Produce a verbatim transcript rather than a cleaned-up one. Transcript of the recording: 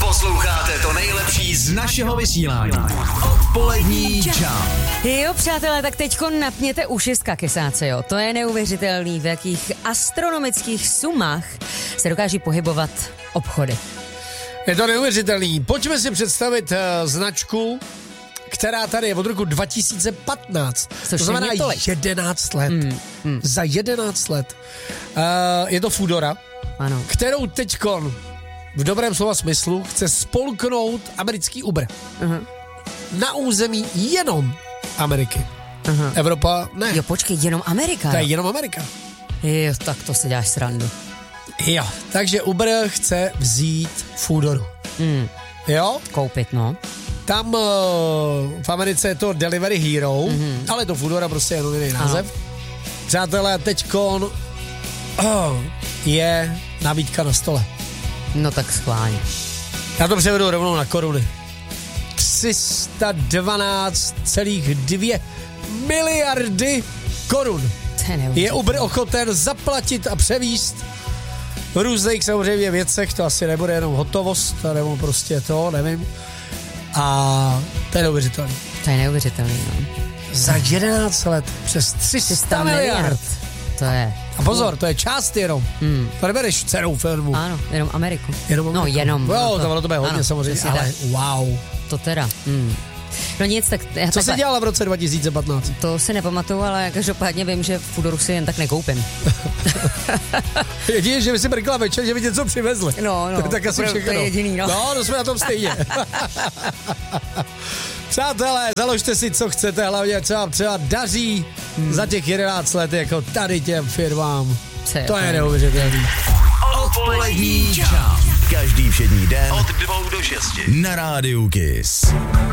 Posloucháte to nejlepší z našeho vysílání. Odpolední čau. Jo, přátelé, tak teďko napněte uši z kakesáce, jo. To je neuvěřitelný, v jakých astronomických sumách se dokáží pohybovat obchody. Je to neuvěřitelný. Pojďme si představit uh, značku, která tady je od roku dva tisíce patnáct. Což to znamená jedenáct let. Mm, mm. Za jedenáct let. Uh, je to Foodora, ano. kterou teďkon v dobrém slova smyslu chce spolknout americký Uber. Uh-huh. Na území jenom Ameriky. Uh-huh. Evropa ne. Jo, počkej, jenom Amerika. To je jo? jenom Amerika. Jo, tak to se děláš srandu. Jo, takže Uber chce vzít Foodoru. Mm. Jo? Koupit, no. Tam uh, v Americe je to Delivery Hero, mm-hmm. ale to Foodora prostě je jenom jiný název. Ano. Přátelé, teďkon oh, je nabídka na stole. No tak schválně. Já to převedu rovnou na koruny. tři sta dvanáct celá dvě miliardy korun je Uber ochoten zaplatit a převíst v různých samozřejmě věcech, to asi nebude jenom hotovost, nebo prostě to, nevím. A to je neuvěřitelný. To je neuvěřitelný, no. Za jedenáct let přes tři sta miliard. To je. A pozor, to je část jenom. Hmm. To nebereš celou firmu. Ano, jenom Ameriku. Jenom Ameriku. No, jenom. Jo, to, to bude hodně ano, samozřejmě, ale wow. To teda. Hmm. No nic, tak... Co takhle, jsi dělala v roce dva tisíce patnáct? To si nepamatuju, ale každopádně vím, že Foodoru si jen tak nekoupím. Jedině, že by si brkla večer, že by něco přivezli. No, no. Tak asi všechno. To je jediný, no. No, to jsme na tom stejně. Přátelé, založte si, co chcete, hlavně třeba, třeba daří hmm. za těch jedenáct let, jako tady těm firmám. Co to je neuvěřitelný. Odpolední čau. Každý všední den od dvou do šesti na Rádiu Kiss.